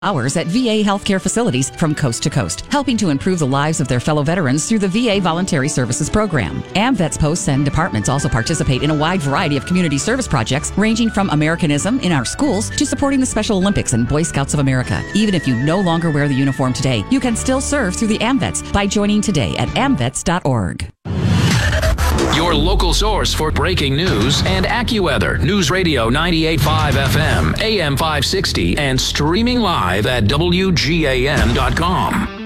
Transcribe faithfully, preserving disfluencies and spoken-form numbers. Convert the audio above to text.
Hours at V A healthcare facilities from coast to coast, helping to improve the lives of their fellow veterans through the V A Voluntary Services Program. AMVETS posts and departments also participate in a wide variety of community service projects, ranging from Americanism in our schools to supporting the Special Olympics and Boy Scouts of America. Even if you no longer wear the uniform today, you can still serve through the AMVETS by joining today at amvets dot org. Your local source for breaking news and AccuWeather. News Radio ninety-eight point five F M, A M five sixty, and streaming live at W G A M dot com.